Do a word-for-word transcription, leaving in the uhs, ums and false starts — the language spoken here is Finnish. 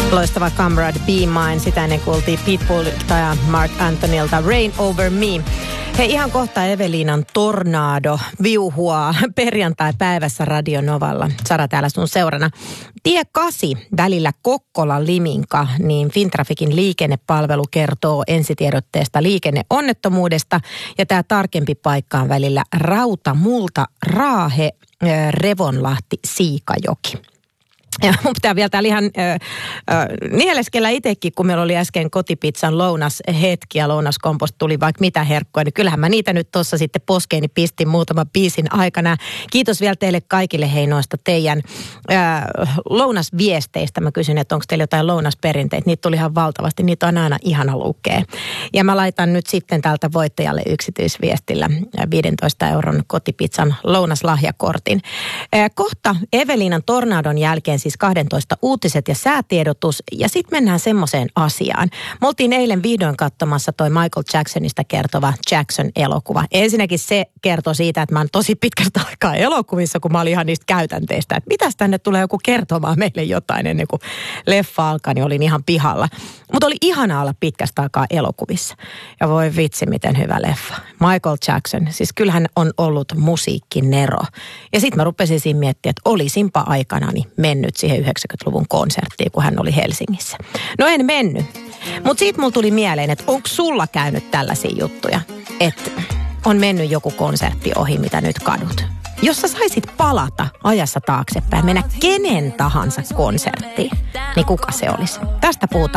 Loistava Comrade Be Mine. Sitä ennen kuultiin Pitbullilta ja Mark Anthonylta Rain Over Me. Hei, ihan kohta Eveliinan tornado viuhua perjantai-päivässä Radio Novalla. Sara täällä sun seurana. Tie kasi välillä Kokkola-Liminka, niin Fintrafikin liikennepalvelu kertoo ensitiedotteesta liikenneonnettomuudesta. Ja tämä tarkempi paikka on välillä Rauta-Multa, Raahe, Revonlahti, Siikajoki. Ja mun pitää vielä täällä ihan äh, äh, nieleskellä itsekin, kun meillä oli äsken kotipizzan lounashetki ja lounaskomposta tuli vaikka mitä herkkoa, niin kyllähän mä niitä nyt tuossa sitten poskeeni pistin muutaman biisin aikana. Kiitos vielä teille kaikille hei noista teidän äh, lounasviesteistä. Mä kysyn, että onko teillä jotain lounasperinteitä. Niitä tuli ihan valtavasti, niitä on aina ihana lukea. Ja mä laitan nyt sitten täältä voittajalle yksityisviestillä viidentoista euron kotipizzan lounaslahjakortin. Äh, kohta Eveliinan tornadon jälkeen siis kahdentoista uutiset ja säätiedotus. Ja sitten mennään semmoiseen asiaan. Me oltiin eilen vihdoin katsomassa toi Michael Jacksonista kertova Jackson-elokuva. Ensinnäkin se kertoo siitä, että mä oon tosi pitkästä aikaa elokuvissa, kun mä olin ihan niistä käytänteistä. Että mitäs tänne tulee joku kertomaan meille jotain ennen kuin leffa alkaa, niin olin ihan pihalla. Mutta oli ihana olla pitkästä aikaa elokuvissa. Ja voi vitsi, miten hyvä leffa. Michael Jackson, siis kyllähän on ollut musiikkinero. Ja sitten mä rupesin siinä miettimään, että olisinpa aikanani mennyt siihen yhdeksänkymmentäluvun konserttiin, kun hän oli Helsingissä. No en mennyt. Mutta siitä mulla tuli mieleen, että onko sulla käynyt tällaisia juttuja, että on mennyt joku konsertti ohi, mitä nyt kadut. Jos sä saisit palata ajassa taaksepäin, mennä kenen tahansa konserttiin, niin kuka se olisi? Tästä puhutaan